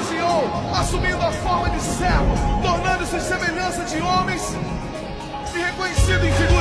esvaziou, assumindo a forma de servo, tornando-se semelhança de homens e reconhecido em